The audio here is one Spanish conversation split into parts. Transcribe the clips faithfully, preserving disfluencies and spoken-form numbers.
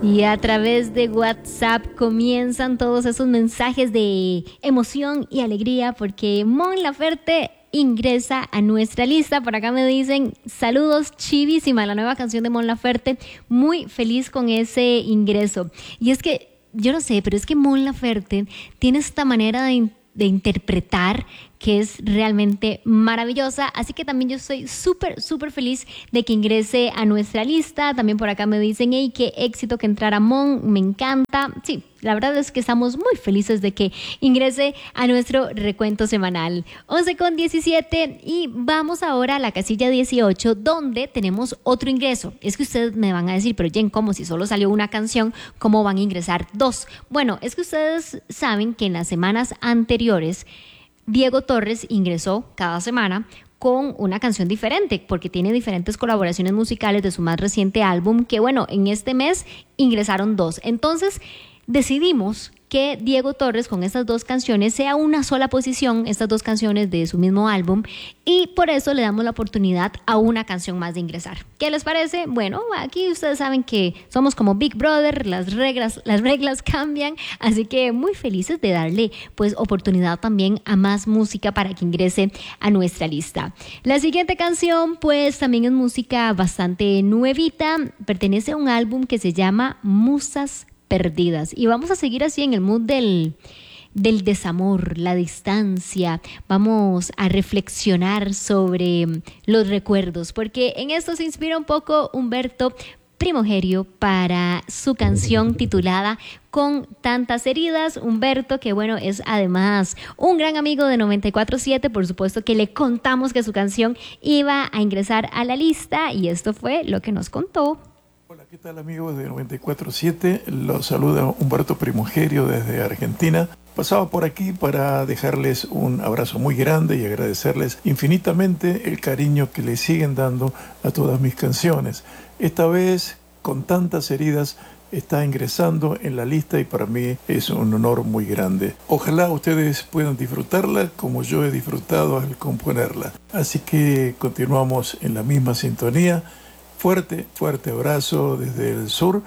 Y a través de WhatsApp comienzan todos esos mensajes de emoción y alegría porque Mon Laferte ingresa a nuestra lista. Por acá me dicen saludos, chivísima la nueva canción de Mon Laferte, muy feliz con ese ingreso. Y es que yo no sé, pero es que Mon Laferte tiene esta manera de, de interpretar que es realmente maravillosa, así que también yo estoy súper, súper feliz de que ingrese a nuestra lista. También por acá me dicen, hey, qué éxito que entrara Mon, me encanta. Sí, la verdad es que estamos muy felices de que ingrese a nuestro recuento semanal. once con diecisiete y vamos ahora a la casilla dieciocho, donde tenemos otro ingreso. Es que ustedes me van a decir, pero Jen, ¿cómo? Si solo salió una canción, ¿cómo van a ingresar dos? Bueno, es que ustedes saben que en las semanas anteriores Diego Torres ingresó cada semana con una canción diferente, porque tiene diferentes colaboraciones musicales de su más reciente álbum, que bueno, en este mes ingresaron dos. Entonces decidimos que Diego Torres con estas dos canciones sea una sola posición, estas dos canciones de su mismo álbum, y por eso le damos la oportunidad a una canción más de ingresar. ¿Qué les parece? Bueno, aquí ustedes saben que somos como Big Brother, las reglas, las reglas cambian, así que muy felices de darle pues oportunidad también a más música para que ingrese a nuestra lista. La siguiente canción pues también es música bastante nuevita, pertenece a un álbum que se llama Musas Perdidas, y vamos a seguir así en el mood del, del desamor, la distancia. Vamos a reflexionar sobre los recuerdos, porque en esto se inspira un poco Humberto Primogerio para su canción titulada Con tantas heridas. Humberto, que bueno, es además un gran amigo de noventa y cuatro siete, por supuesto que le contamos que su canción iba a ingresar a la lista y esto fue lo que nos contó. Hola, ¿qué tal amigos de noventa y cuatro siete? Los saluda Humberto Primogerio desde Argentina. Pasaba por aquí para dejarles un abrazo muy grande y agradecerles infinitamente el cariño que le siguen dando a todas mis canciones. Esta vez, Con tantas heridas, está ingresando en la lista y para mí es un honor muy grande. Ojalá ustedes puedan disfrutarla como yo he disfrutado al componerla. Así que continuamos en la misma sintonía. Fuerte, fuerte abrazo desde el sur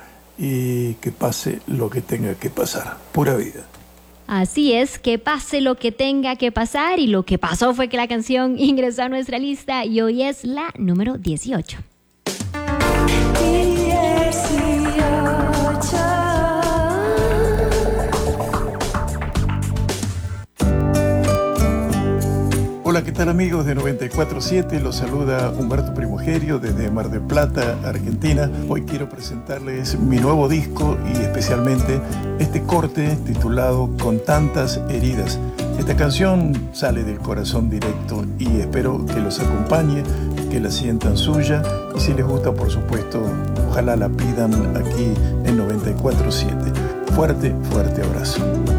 y que pase lo que tenga que pasar. Pura vida. Así es, que pase lo que tenga que pasar, y lo que pasó fue que la canción ingresó a nuestra lista y hoy es la número dieciocho. Hola, ¿qué tal amigos de noventa y cuatro siete? Los saluda Humberto Primogerio desde Mar del Plata, Argentina. Hoy quiero presentarles mi nuevo disco y especialmente este corte titulado Con tantas heridas. Esta canción sale del corazón directo y espero que los acompañe, que la sientan suya y si les gusta, por supuesto, ojalá la pidan aquí en noventa y cuatro siete. Fuerte, fuerte abrazo.